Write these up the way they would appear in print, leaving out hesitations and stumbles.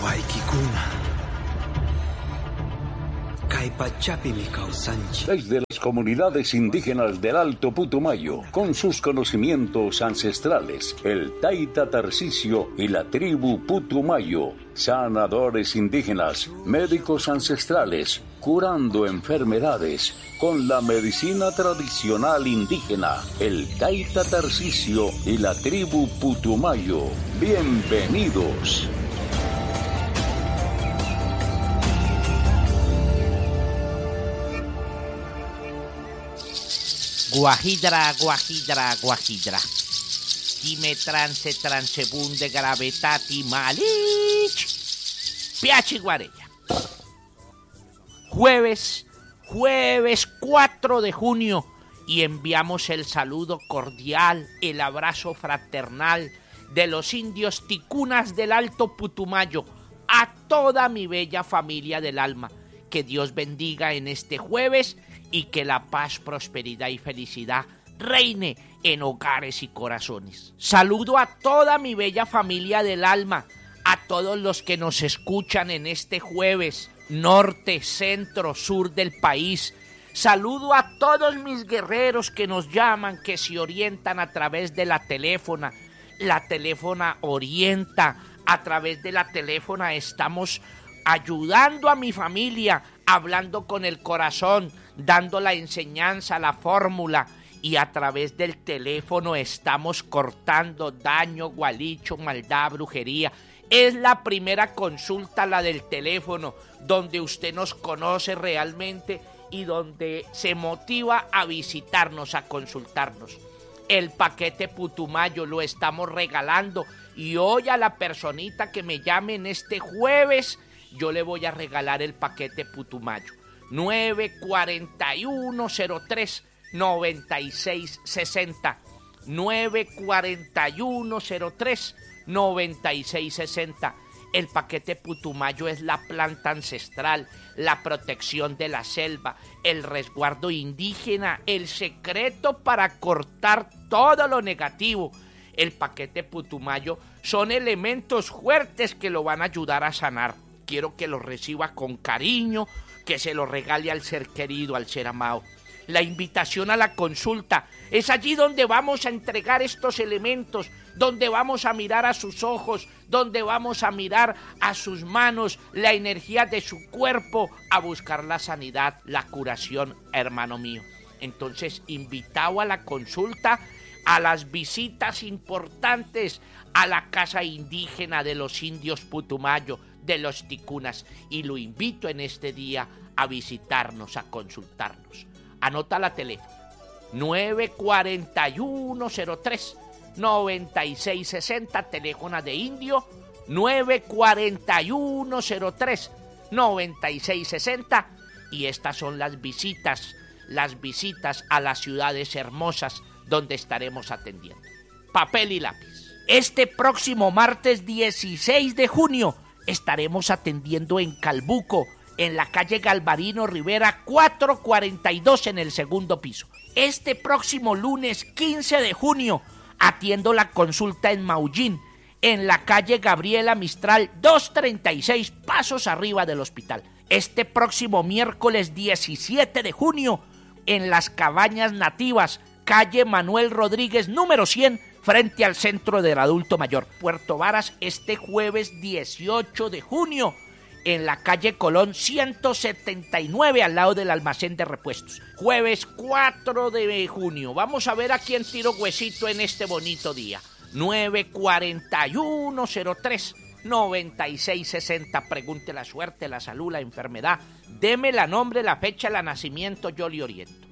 Desde las comunidades indígenas del Alto Putumayo, con sus conocimientos ancestrales, el Taita Tarcisio y la tribu Putumayo, sanadores indígenas, médicos ancestrales, curando enfermedades con la medicina tradicional indígena, el Taita Tarcisio y la tribu Putumayo. Bienvenidos. Guajidra, guajidra, guajidra. Dime transebunde gravetati malich. Piachi guarella. Jueves 4 de junio y enviamos el saludo cordial, el abrazo fraternal de los indios ticunas del Alto Putumayo a toda mi bella familia del alma. Que Dios bendiga en este jueves y que la paz, prosperidad y felicidad reine en hogares y corazones. Saludo a toda mi bella familia del alma, a todos los que nos escuchan en este jueves, norte, centro, sur del país. Saludo a todos mis guerreros que nos llaman, que se orientan a través de la teléfona. La teléfona orienta, a través de la teléfona estamos ayudando a mi familia, hablando con el corazón, dando la enseñanza, la fórmula, y a través del teléfono estamos cortando daño, gualicho, maldad, brujería. Es la primera consulta, la del teléfono, donde usted nos conoce realmente y donde se motiva a visitarnos, a consultarnos. El paquete Putumayo lo estamos regalando y hoy a la personita que me llame en este jueves, yo le voy a regalar el paquete Putumayo. 94103-9660. 94103-9660. El paquete Putumayo es la planta ancestral, la protección de la selva, el resguardo indígena, el secreto para cortar todo lo negativo. El paquete Putumayo son elementos fuertes que lo van a ayudar a sanar. Quiero que lo reciba con cariño, que se lo regale al ser querido, al ser amado. La invitación a la consulta es allí donde vamos a entregar estos elementos, donde vamos a mirar a sus ojos, donde vamos a mirar a sus manos, la energía de su cuerpo, a buscar la sanidad, la curación, hermano mío. Entonces, invitado a la consulta, a las visitas importantes a la casa indígena de los indios Putumayo, de los ticunas, y lo invito en este día a visitarnos, a consultarnos. Anota la teléfono 94103-9660, teléfono de indio 94103-9660, y estas son las visitas a las ciudades hermosas donde estaremos atendiendo. Papel y lápiz. Este próximo martes 16 de junio estaremos atendiendo en Calbuco, en la calle Galvarino Rivera 442 en el segundo piso. Este próximo lunes 15 de junio atiendo la consulta en Maullín, en la calle Gabriela Mistral 236, pasos arriba del hospital. Este próximo miércoles 17 de junio en las Cabañas Nativas, calle Manuel Rodríguez número 100, frente al Centro del Adulto Mayor, Puerto Varas. Este jueves 18 de junio en la calle Colón 179, al lado del almacén de repuestos. Jueves 4 de junio, vamos a ver a quién tiro huesito en este bonito día. 94103-9660, pregunte la suerte, la salud, la enfermedad, deme la nombre, la fecha, el nacimiento, yo le oriento.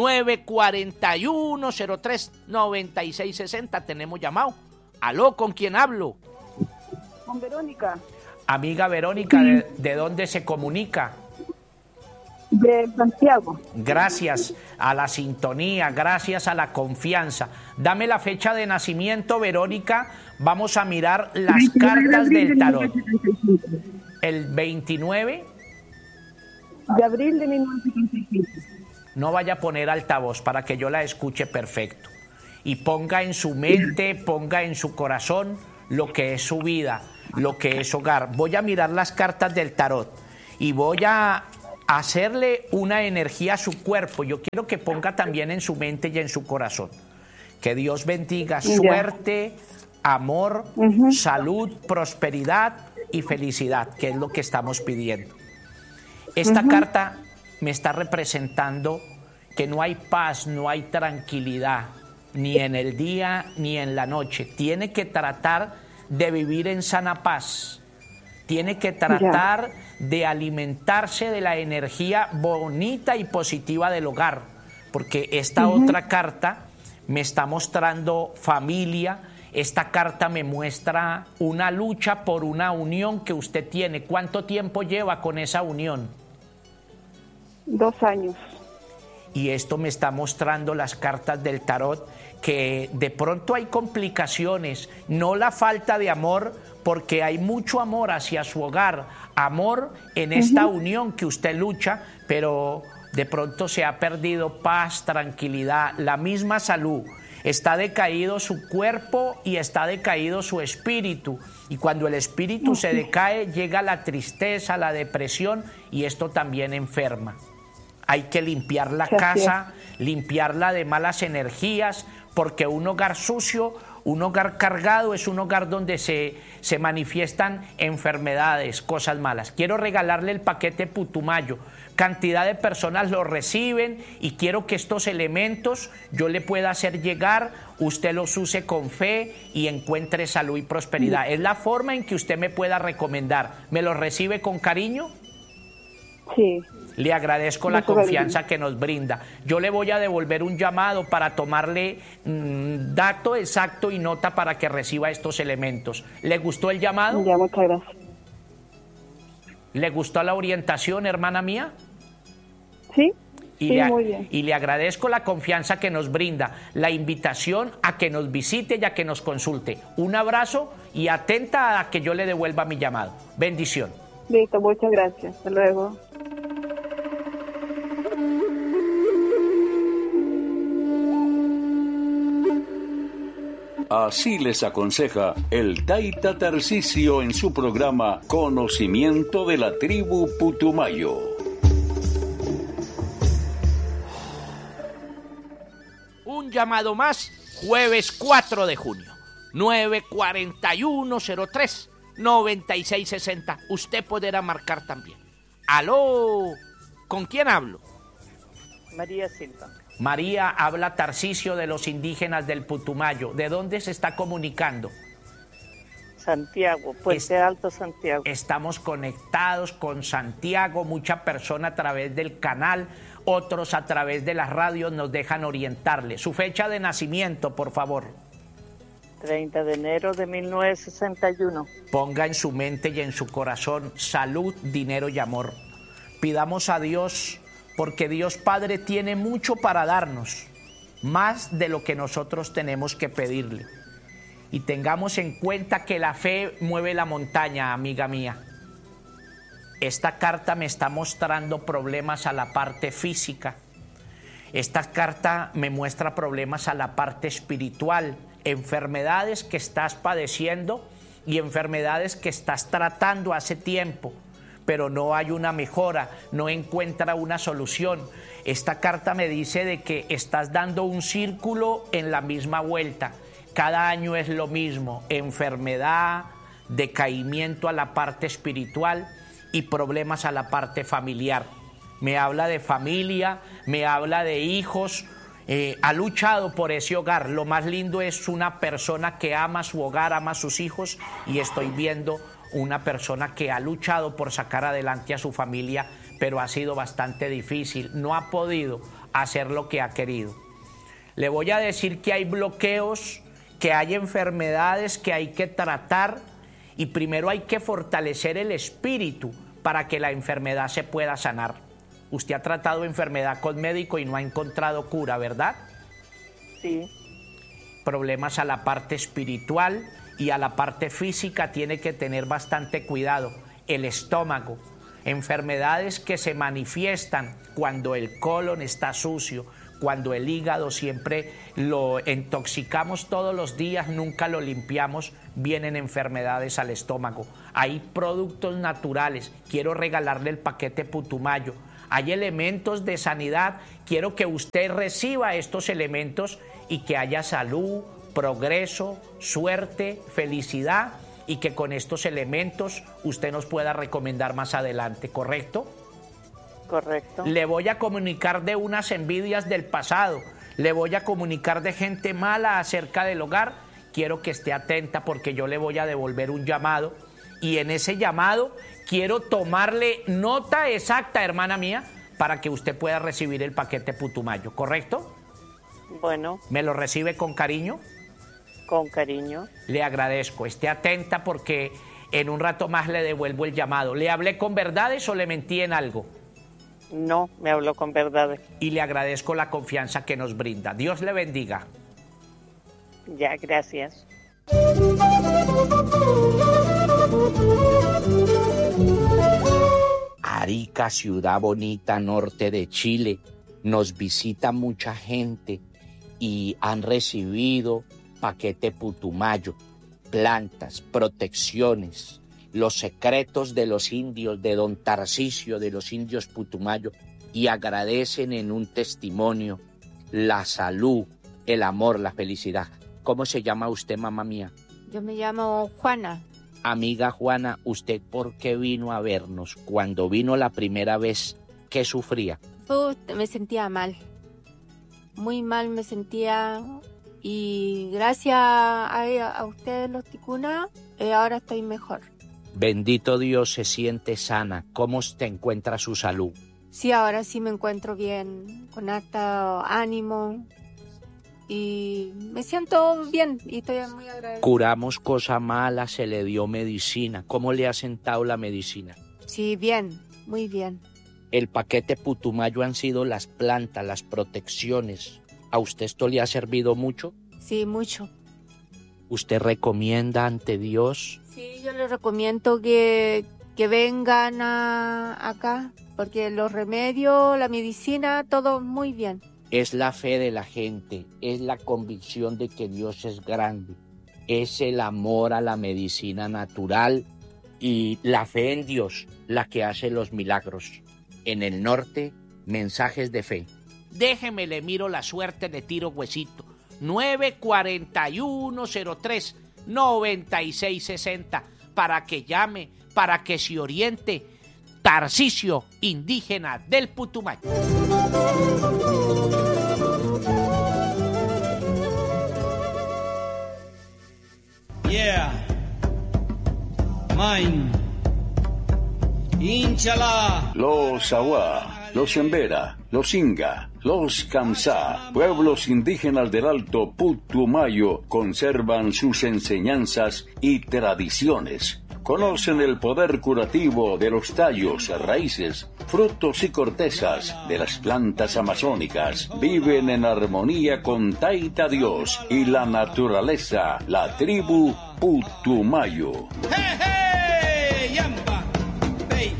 94103-9660, tenemos llamado. Aló, ¿con quién hablo? Con Verónica. Amiga Verónica, ¿de dónde se comunica? De Santiago. Gracias a la sintonía, gracias a la confianza. Dame la fecha de nacimiento, Verónica. Vamos a mirar las cartas del tarot. El 29 de abril de 1975. No vaya a poner altavoz para que yo la escuche perfecto. Y ponga en su mente, ponga en su corazón lo que es su vida. lo que es hogar. Voy a mirar las cartas del tarot y voy a hacerle una energía a su cuerpo. Yo quiero que ponga también en su mente y en su corazón. Que Dios bendiga suerte, amor, salud, prosperidad y felicidad, que es lo que estamos pidiendo. Esta carta me está representando que no hay paz, no hay tranquilidad, ni en el día ni en la noche. Tiene que tratar de vivir en sana paz. Tiene que tratar de alimentarse de la energía bonita y positiva del hogar, porque esta otra carta me está mostrando familia. Esta carta me muestra una lucha por una unión que usted tiene. ¿Cuánto tiempo lleva con esa unión? 2 años. Y esto me está mostrando las cartas del tarot, que de pronto hay complicaciones, no la falta de amor, porque hay mucho amor hacia su hogar, amor en esta unión que usted lucha, pero de pronto se ha perdido paz, tranquilidad, la misma salud. Está decaído su cuerpo y está decaído su espíritu. Y cuando el espíritu se decae, llega la tristeza, la depresión, y esto también enferma. Hay que limpiar la casa, limpiarla de malas energías, porque un hogar sucio, un hogar cargado, es un hogar donde se manifiestan enfermedades, cosas malas. Quiero regalarle el paquete Putumayo. Cantidad de personas lo reciben y quiero que estos elementos yo le pueda hacer llegar, usted los use con fe y encuentre salud y prosperidad. Es la forma en que usted me pueda recomendar. ¿Me los recibe con cariño? Sí. Le agradezco la confianza que nos brinda. Yo le voy a devolver un llamado para tomarle dato exacto y nota para que reciba estos elementos. ¿Le gustó el llamado? Ya, muchas gracias. ¿Le gustó la orientación, hermana mía? Sí, muy bien. Y le agradezco la confianza que nos brinda, la invitación a que nos visite y a que nos consulte. Un abrazo y atenta a que yo le devuelva mi llamado. Bendición. Listo, muchas gracias. Hasta luego. Así les aconseja el Taita Tarcisio en su programa Conocimiento de la Tribu Putumayo. Un llamado más, jueves 4 de junio, 941-03-9660. Usted podrá marcar también. ¡Aló! ¿Con quién hablo? María Silva. María, habla Tarcisio de los indígenas del Putumayo. ¿De dónde se está comunicando? Santiago, Puente Alto, Santiago. Estamos conectados con Santiago, mucha persona a través del canal, otros a través de las radios nos dejan orientarle. Su fecha de nacimiento, por favor. 30 de enero de 1961. Ponga en su mente y en su corazón salud, dinero y amor. Pidamos a Dios, porque Dios Padre tiene mucho para darnos, más de lo que nosotros tenemos que pedirle. Y tengamos en cuenta que la fe mueve la montaña, amiga mía. Esta carta me está mostrando problemas a la parte física. Esta carta me muestra problemas a la parte espiritual, enfermedades que estás padeciendo y enfermedades que estás tratando hace tiempo, pero no hay una mejora, no encuentra una solución. Esta carta me dice de que estás dando un círculo en la misma vuelta. Cada año es lo mismo, enfermedad, decaimiento a la parte espiritual y problemas a la parte familiar. Me habla de familia, me habla de hijos, ha luchado por ese hogar. Lo más lindo es una persona que ama su hogar, ama a sus hijos, y estoy viendo una persona que ha luchado por sacar adelante a su familia, pero ha sido bastante difícil, no ha podido hacer lo que ha querido. Le voy a decir que hay bloqueos, que hay enfermedades que hay que tratar, y primero hay que fortalecer el espíritu para que la enfermedad se pueda sanar. Usted ha tratado enfermedad con médico y no ha encontrado cura, ¿verdad? Sí. Problemas a la parte espiritual y a la parte física tiene que tener bastante cuidado. El estómago, enfermedades que se manifiestan cuando el colon está sucio, cuando el hígado siempre lo intoxicamos todos los días, nunca lo limpiamos, vienen enfermedades al estómago. Hay productos naturales, quiero regalarle el paquete Putumayo. Hay elementos de sanidad, quiero que usted reciba estos elementos y que haya salud, progreso, suerte, felicidad, y que con estos elementos usted nos pueda recomendar más adelante, ¿correcto? Correcto. Le voy a comunicar de unas envidias del pasado, le voy a comunicar de gente mala acerca del hogar. Quiero que esté atenta porque yo le voy a devolver un llamado, y en ese llamado quiero tomarle nota exacta, hermana mía, para que usted pueda recibir el paquete Putumayo, ¿correcto? Bueno. ¿Me lo recibe con cariño? Con cariño. Le agradezco. Esté atenta porque en un rato más le devuelvo el llamado. ¿Le hablé con verdades o le mentí en algo? No, me habló con verdades. Y le agradezco la confianza que nos brinda. Dios le bendiga. Ya, gracias. Arica, ciudad bonita, norte de Chile. Nos visita mucha gente y han recibido paquete Putumayo, plantas, protecciones, los secretos de los indios, de don Tarcisio, de los indios Putumayo, y agradecen en un testimonio la salud, el amor, la felicidad. ¿Cómo se llama usted, mamá mía? Yo me llamo Juana. Amiga Juana, ¿usted por qué vino a vernos? Cuando vino la primera vez, ¿qué sufría? Me sentía mal, muy mal me sentía, y gracias a ustedes los ticunas, ahora estoy mejor. Bendito Dios, se siente sana. ¿Cómo te encuentra su salud? Sí, ahora sí me encuentro bien, con harto ánimo, y me siento bien y estoy muy agradecida. Curamos cosa mala, se le dio medicina. ¿Cómo le ha sentado la medicina? Sí, bien, muy bien. El paquete Putumayo han sido las plantas, las protecciones. ¿A usted esto le ha servido mucho? Sí, mucho. ¿Usted recomienda ante Dios? Sí, yo les recomiendo que vengan acá, porque los remedios, la medicina, todo muy bien. Es la fe de la gente, es la convicción de que Dios es grande, es el amor a la medicina natural y la fe en Dios la que hace los milagros. En el norte, mensajes de fe. Déjeme, le miro la suerte, le tiro huesito. 94103-9660 para que llame, para que se oriente. Tarcisio, indígena del Putumayo. Yeah, mine, Inchalá. Los Awá, los Embera, los Inga, los Kamsá, pueblos indígenas del Alto Putumayo, conservan sus enseñanzas y tradiciones. Conocen el poder curativo de los tallos, raíces, frutos y cortezas de las plantas amazónicas. Viven en armonía con Taita Dios y la naturaleza, la tribu Putumayo. Hey, hey, yamba, hey.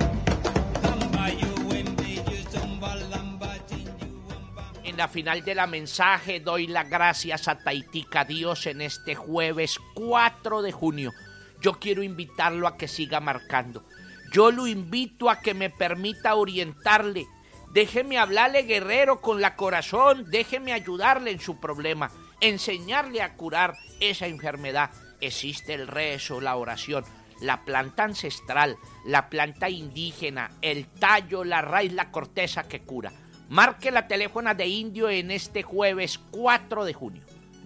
En la final de la mensaje doy las gracias a Taitica Dios en este jueves 4 de junio. Yo quiero invitarlo a que siga marcando. Yo lo invito a que me permita orientarle. Déjeme hablarle, guerrero, con la corazón. Déjeme ayudarle en su problema. Enseñarle a curar esa enfermedad. Existe el rezo, la oración, la planta ancestral, la planta indígena, el tallo, la raíz, la corteza que cura. Marque la teléfono de Indio en este jueves 4 de junio.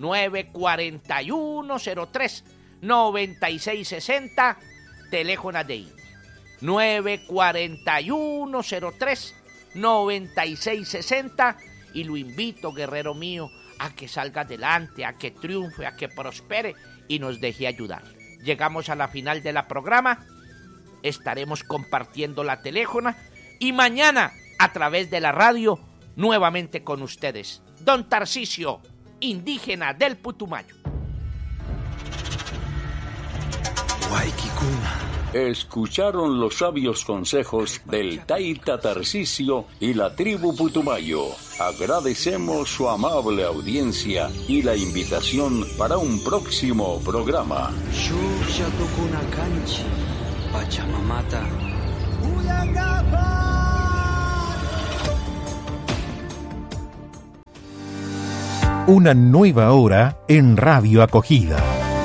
94103-9660, teléfono de Indio. 94103-9660, y lo invito, guerrero mío, a que salga adelante, a que triunfe, a que prospere y nos deje ayudar. Llegamos a la final de la programa, estaremos compartiendo la teléfono y mañana a través de la radio nuevamente con ustedes. Don Tarcisio, indígena del Putumayo. Guayquicuna, Escucharon los sabios consejos del Taita Tarcisio y la tribu Putumayo. Agradecemos su amable audiencia y la invitación para un próximo programa. Pachamamata. Una nueva hora en Radio Acogida.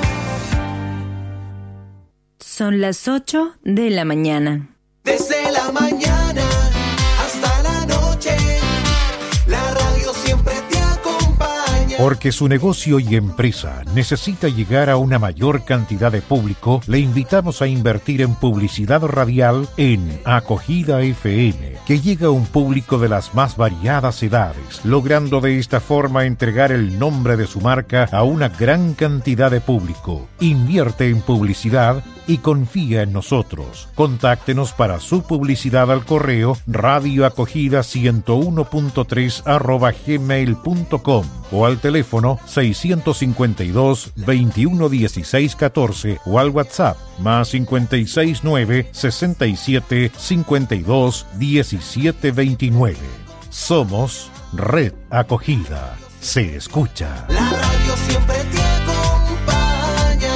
Son las 8 de la mañana. Desde la mañana hasta la noche, la radio siempre te acompaña. Porque su negocio y empresa necesita llegar a una mayor cantidad de público, le invitamos a invertir en publicidad radial en Acogida FM, que llega a un público de las más variadas edades, logrando de esta forma entregar el nombre de su marca a una gran cantidad de público. Invierte en publicidad y confía en nosotros. Contáctenos para su publicidad al correo radioacogida101.3@gmail.com o al teléfono 652 21 16 14 o al WhatsApp más 569 67 52 17 29. Somos Red Acogida. Se escucha. La radio siempre te acompaña.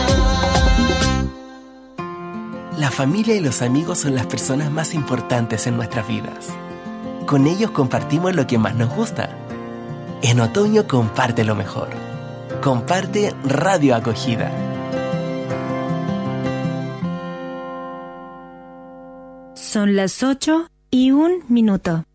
La familia y los amigos son las personas más importantes en nuestras vidas. Con ellos compartimos lo que más nos gusta. En otoño comparte lo mejor. Comparte Radio Acogida. Son las 8:01.